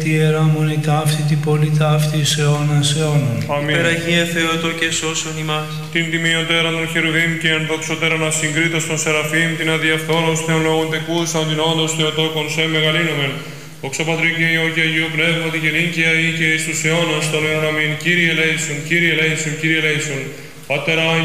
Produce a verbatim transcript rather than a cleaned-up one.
τη ιεράμονη ταύτη, την πόλη ταύτη, εις αιώνας αιώνων. Αμήν. Περαγία Θεότο και σώσον ημάς. Την τιμιωτέραν των χερουβίμ και ενδοξωτέραν ασυγκρίτως των Σεραφείμ, την αδιαφθόρος θεολογών τεκούσαν, την όντως Θεοτόκον σε μεγαλύνομεν. Δόξα Πατρί και Υιό και Αγίου Πνεύματι και νίκαια ή και εις τους αιώνας των αιώνων αμήν. Κύριε ελέησον, Κύριε ελέησον, Κύριε ελέησον. Πατέρα